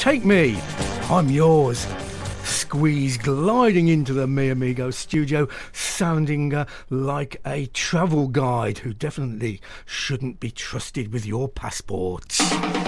take me. I'm yours. Squeeze gliding into the Mi Amigo studio, sounding like a travel guide who definitely shouldn't be trusted with your passports.